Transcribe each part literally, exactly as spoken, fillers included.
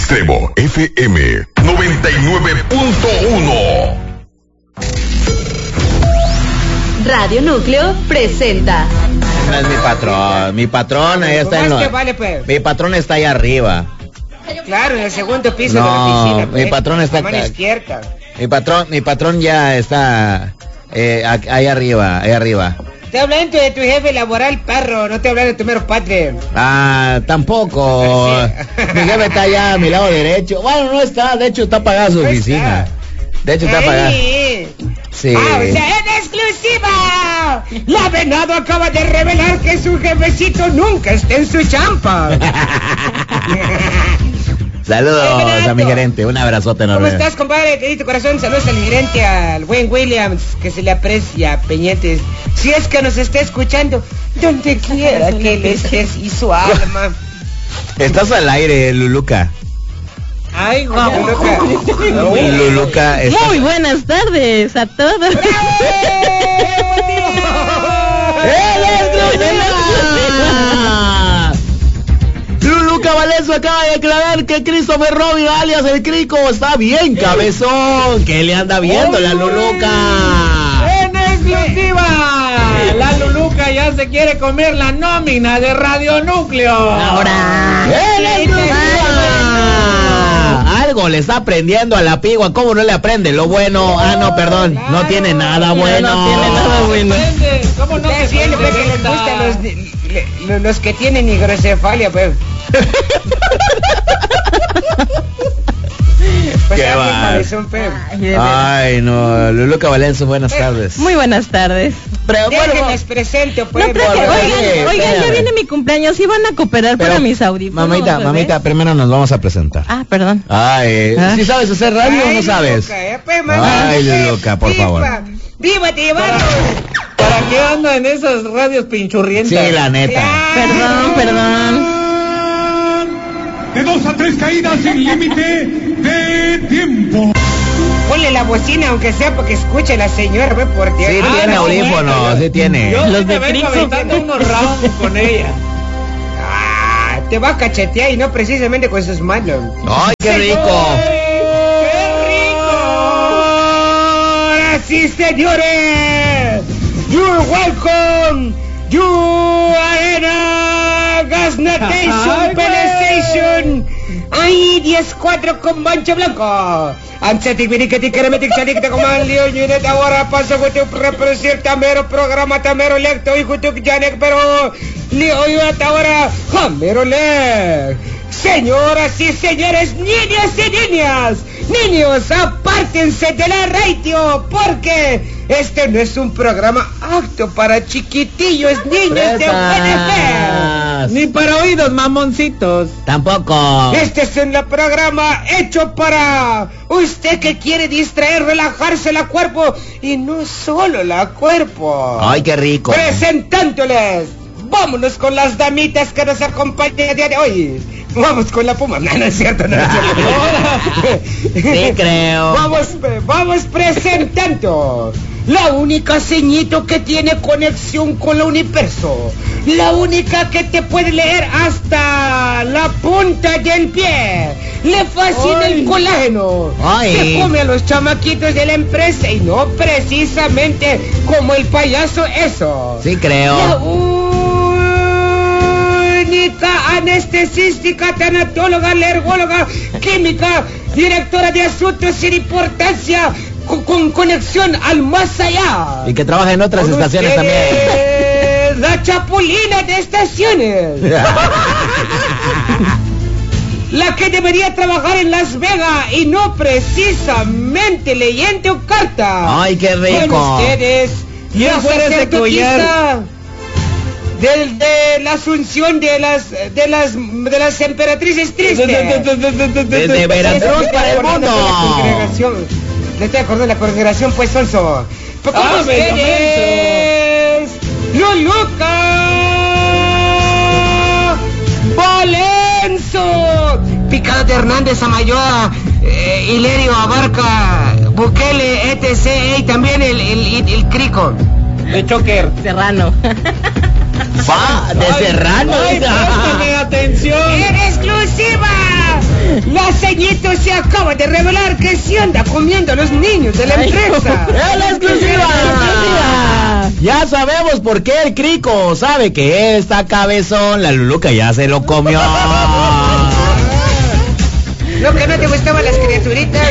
Extremo F M noventa y nueve punto uno. Radio Núcleo presenta. No es mi patrón, mi patrón ahí está en lo... vale, pues? Mi patrón está ahí arriba. Claro, en el segundo piso no, de la oficina. Mi pues. patrón está a mano acá. izquierda. Mi patrón, mi patrón ya está eh, ahí arriba, ahí arriba. Te hablando de tu jefe laboral, perro, no te hablan de tu mero padre. Ah, tampoco. Sí. Mi jefe está allá a mi lado derecho. Bueno, no está, de hecho está apagada su No oficina. está. De hecho está apagada. Sí. Ah, o sea, en exclusiva, la Venado acaba de revelar que su jefecito nunca está en su champa. Saludos Ay, a mi gerente, un abrazote enorme. ¿Cómo estás, compadre? Querido corazón, saludos al gerente, al buen Williams, que se le aprecia, Peñetes. Si es que nos está escuchando, donde quiera que le estés y su alma. Estás al aire, Luluca. Ay, guau, Luluca. Luluca está... Muy buenas tardes a todos. Luluca Valenzo acaba de declarar que Christopher Robin, alias el Crico, está bien cabezón. ¿Qué le anda viendo la Luluca? En exclusiva, la Luluca ya se quiere comer la nómina de Radio Núcleo. Ahora. ¡En exclusiva! Algo le está aprendiendo a la pigua. ¿Cómo no le aprende? Lo bueno. Ah, no, perdón. No tiene nada bueno. No tiene nada bueno. ¿Cómo no Ustedes se bien, pues, que les gustan los, le- le- los que tienen hidrocefalia, pues. Pues Qué ah, va. cabezón, pues. Ay, de verdad. Ay, no. Luluca Valenzo, buenas tardes. Muy buenas tardes. Pero, bueno, Déjenles presente, pues. No traje, por- oigan, sí, oigan, ya espérame. viene mi cumpleaños y van a cooperar pero, para mis audífonos. Mamita, bebé? mamita, primero nos vamos a presentar. Ah, perdón. Ay, Ah. ¿sí sabes hacer radio o Ay, no sabes? Luluca, eh, pues, mamá, Ay, pues, Luluca, por viva, favor. ¡Viva, Tivano! ¿Para qué anda en esas radios pinchurrientas? Sí, la neta. Perdón, perdón. De dos a tres caídas sin límite de tiempo. Ponle la bocina, aunque sea porque escuche la señora, pues, por Dios. Sí Ah, tiene no, audífonos, bueno, sí tiene. Yo Los sí me de vengo Crico. aventando unos rounds con ella. Ah, te va a cachetear y no precisamente con sus manos. Ay, qué rico. ¡Qué rico! Ahora sí, señores. You're welcome. You are in a Gas Natation Ay, güey. Penetration. Ahí diez cuatro con mancha blanca. Ansetic Viricati Keremetic Sadik de Comal Leo Unit ahora paso con tu represir tamero programa tamero lecto y con tu Janek pero Leo Unit ahora Jamero Leg. Señoras y señores, niñas y niñas, niños, apártense de la radio porque este no es un programa apto para chiquitillos, niños de buena Fresas. Ni para oídos, mamoncitos. Tampoco. fe. Este es un programa hecho para usted que quiere distraer, relajarse la cuerpo y no solo la cuerpo. Ay, qué rico. Presentándoles, vámonos con las damitas que nos acompañan el día de hoy. Vamos con la puma. No, no es cierto, no es cierto. Sí, creo. Vamos, vamos presentando la única ceñito que tiene conexión con el universo. La única que te puede leer hasta la punta del pie. Le fascina Ay. el colágeno. Ay. Se come a los chamaquitos de la empresa y no precisamente como el payaso eso. Sí, La creo. única anestesística, tanatóloga, alergóloga, química, directora de asuntos sin importancia, con, con conexión al más allá. Y que trabaja en otras Con estaciones ustedes, la chapulina de estaciones. también. La que debería trabajar en Las Vegas y no precisamente leyendo cartas. Ay, qué rico. Con ustedes, ¿Quién la fuera ese sacerdotisa del de la asunción de las de las de las emperatrices tristes. Desde Veracruz para el mundo. Le estoy acordando de la congregación, pues, Sonso. Con Ah, ustedes, Luluca Valenzo, Picado de Hernández, Amayoa, eh, Hilerio Abarca, Bukele, etcétera, y también el, el, el, el Crico. De choker. Serrano. Va, de Serrano. Ay, préstame atención. En exclusiva, la Ceñito se acaba de revelar que se anda comiendo a los niños de la empresa. ¡Es la exclusiva! Ya sabemos por qué el Crico sabe que está cabezón. La Luluca ya se lo comió. Lo que no te gustaban las criaturitas.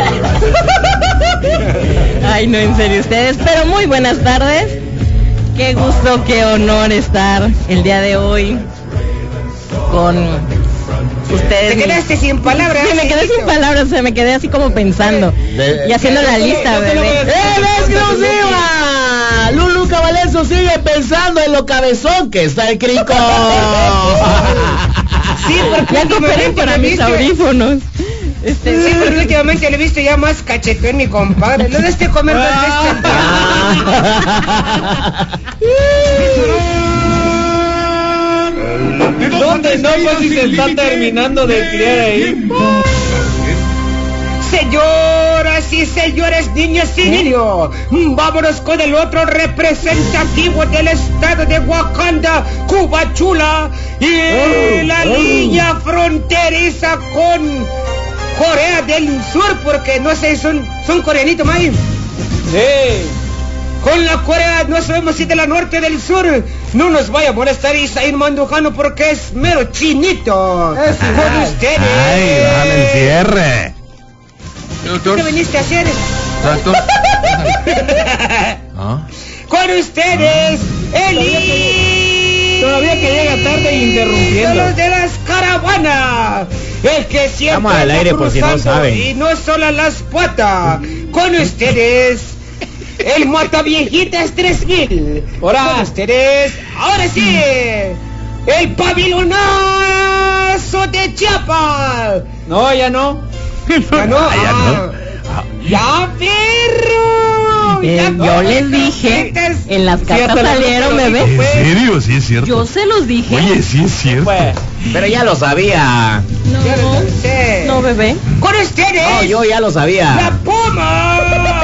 Ay, no, en serio ustedes. Pero muy buenas tardes. Qué gusto, qué honor estar el día de hoy con ustedes. Te quedaste sin palabras. Sí, me quedé sin palabras, o sea, me quedé así como pensando De- y haciendo la lista, bebé. ¡Es la exclusiva! Luluca Valenzo sigue pensando en lo cabezón que está el Crico. Sí, porque Ya cooperé últimamente para lo he mis visto- audífonos. Este, Sí, porque últimamente lo he visto ya más cachetón, mi compadre. Lo de este comer dos De dos a ¿Dónde tres no, pues, caídas si sin se está límite terminando de criar ahí? tiempo. Señoras y señores, niños y niños, vámonos con el otro representativo del estado de Wakanda, Cuba Chula, y Oh, la oh. línea fronteriza con Corea del Sur, porque no sé, son, son coreanitos, May. Sí. Con la Corea, no sabemos si de la norte o del sur. No nos vaya a molestar Isaín Mandujano porque es mero chinito. Con ustedes. Ay, dale el cierre. ¿Qué viniste a hacer? Doctor. ¿Ah? Con ustedes, Eli. Todavía que llega tarde y interrumpiendo. Los de las caravanas. El que siempre Estamos al anda aire por si no cruzando saben. y no solo las patas. Con ustedes, el Mataviejitas tres mil. Ahora. Con ustedes, ahora sí, el Pavilonazo de Chiapas. No, ya no. Ya no, Ah, ya ah. Ya, perro. eh, Ya yo no, les dije, cajitas. en las cartas hasta la salieron, noche lo bebé. ¿En serio? Sí es cierto. Yo se los dije. Oye, sí es cierto. Pues, Pero ya lo sabía. Ya lo No, sé. no, bebé. Con ustedes. No, yo ya lo La sabía. Puma,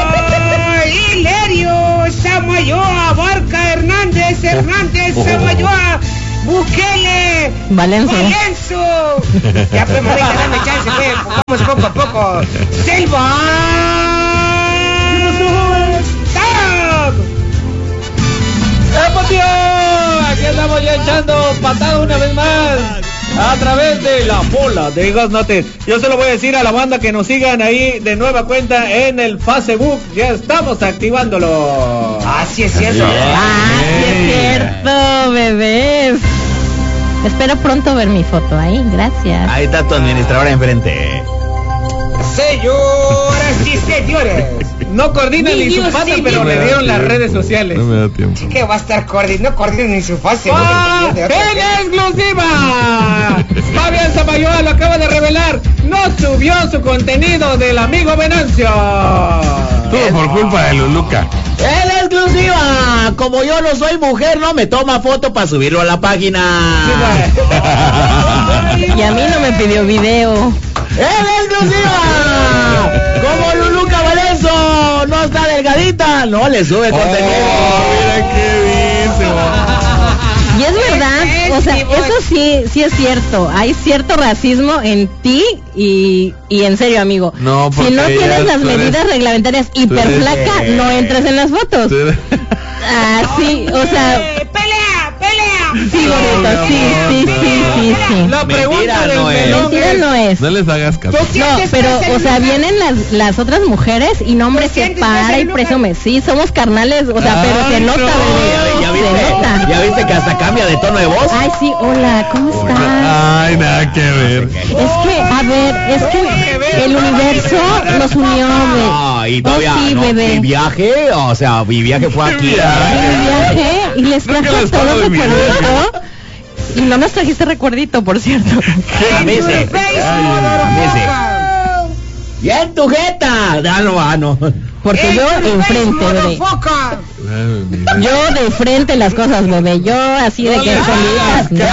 Hilerio, Samayoa, Barca, Hernández, Hernández, Oh. Samayoa, Bukele, Valenzo. Valenzo. Ya pues, mamita, dame chance, pues, vamos poco a poco. Selva. Tap. ¡Epo, tío! Aquí andamos ya echando patada una vez más a través de la bola de Gasnotes. Yo se lo voy a decir a la banda que nos sigan ahí de nueva cuenta en el Facebook. Ya estamos activándolo. Así es cierto. Ah, sí es cierto, bebés. Espero pronto ver mi foto ahí, gracias. Ahí está tu administradora enfrente. Señoras y señores. No coordinan ni su Niños pata, y pero le niñas. dieron las redes sociales. No me da tiempo. ¿Qué va a estar coordinando? No coordina ni su fase. ¡Ah! ¿no? ¡En exclusiva! Fabián Samayoa lo acaba de revelar. No subió su contenido del amigo Venancio. Todo por culpa de Luluca. ¡Es la exclusiva! Como yo no soy mujer, no me toma foto para subirlo a la página. Y a mí no me pidió video. ¡Es la exclusiva! Como Luluca Valenzo no está delgadita, no le sube contenido. Mira qué dice. Y es verdad, o sea, eso sí, sí es cierto. Hay cierto racismo en ti y, y en serio, amigo. No, si porque no ella- tienes las tú eres- medidas reglamentarias hiper eres- flaca, eh, no entras en las fotos. Ah, sí, o sea, Eh, ¡Pelea! ¡Pelea! sí, gordito, sí, sí, sí, sí, sí. La pregunta Mentira del no es. melón Mentira es, no es. No les hagas caso. No, pero, o sea, vienen las, las otras mujeres y no, hombre, ¿Tú se sientes para ese y lugar? presume. Sí, somos carnales, o sea, pero se Ay, nota, no. bebé. ¿Ya Se viste? nota. ¿Ya viste que hasta cambia de tono de voz? Ay, sí, hola, ¿cómo estás? Ay, nada que ver. Es que, a ver, es que el universo nos unió, bebé. Ah, y todavía, Oh, sí, no, bebé. mi viaje, o sea, mi viaje fue aquí. viaje? Y mi viaje, y les Creo que trajo les todo hablo de mi recuerdito. Y no nos trajiste recuerdito, por cierto. A mí sí. A mí sí. ¡Bien tu jeta! Ah, no, ah, no. Porque yo enfrente, bebé. Yo de frente las cosas, bebé. Yo así de No que le escondidas. no.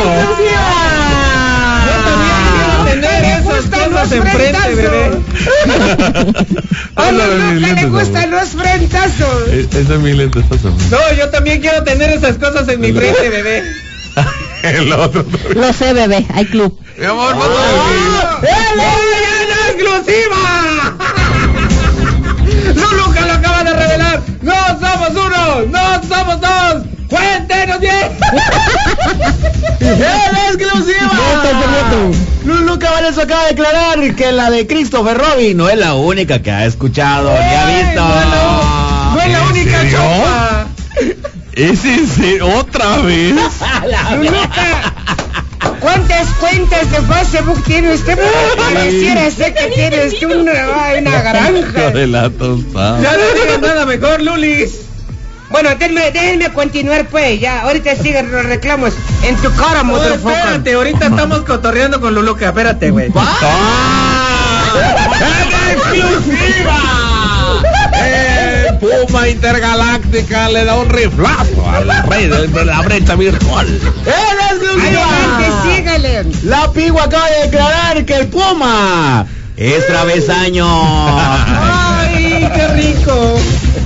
yo también quiero tener esas cosas enfrente, bebé. A Hola, los mis que le lentes, gustan amor. los frentazos. Eh, Esa es mi lente, pásame. No, yo también quiero tener esas cosas en mi frente, bebé. El otro. Lo sé, bebé, hay club. Mi amor, no ¡Oh! ¡En exclusiva! Luluca lo acaba de revelar. No somos uno, no somos dos. Cuéntenos bien. ¡En exclusiva! Luluca Valeso acaba de declarar que la de Christopher Robin no es la única que ha escuchado ni ha visto. No es la, no es la ¿En única serio? chopa. ¿Es en serio? ¿Otra vez? Luluca, ¿cuántas cuentas de Facebook tiene usted? Pareciera ser que tienes una, una granja. De la tostada. Ya no digas nada mejor, Lulis. Bueno, déjenme, déjenme continuar pues, ya, ahorita siguen los reclamos en tu cara, No, motherfucker. espérate, ahorita estamos cotorreando con Luluca, espérate, güey. ¡En exclusiva! El Puma Intergaláctica le da un riflazo al rey de, de la brecha virtual. ¡En exclusiva! Adelante, sígale. La Pigua acaba de declarar que el Puma es travesaño. ¡Ay, qué rico!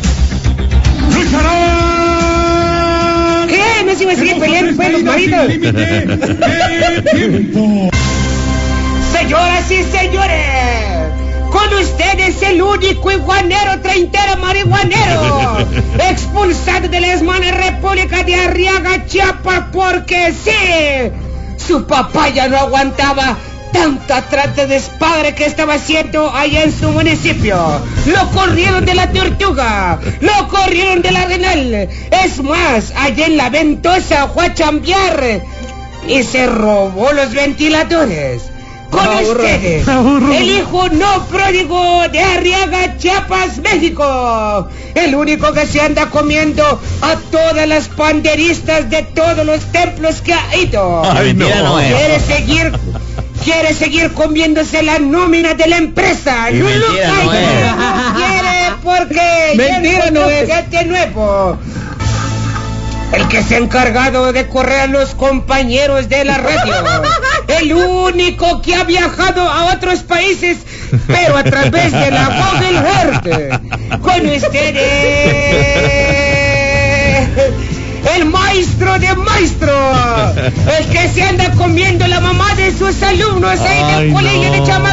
Lucharán. ¿Qué? ¿No se iba a seguir De peleando dos pues los a tres caídas maridos? sin límite de tiempo. Señoras y señores, con ustedes el único iguanero treintero marihuanero, expulsado de la hermana República de Arriaga, Chiapas, porque sí, su papá ya no aguantaba tanta trata de despadre que estaba haciendo allá en su municipio. Lo corrieron de la Tortuga, lo corrieron de la Arenal, es más, allá en la Ventosa fue a chambear y se robó los ventiladores. Con ustedes, el hijo no pródigo de Arriaga, Chiapas, México, el único que se anda comiendo a todas las panderistas de todos los templos que ha ido. Ay, no. Mentira no es. Quiere seguir, quiere seguir comiéndose la nómina de la empresa. Y Luluca mentira no ya es. no quiere porque Mentira ya no encontró es. juguete nuevo. El que se ha encargado de correr a los compañeros de la radio. El único que ha viajado a otros países, pero a través de la Google Earth. Con ustedes, el maestro de maestros. El que se anda comiendo la mamá de sus alumnos ahí Ay, del colegio no. de Chama.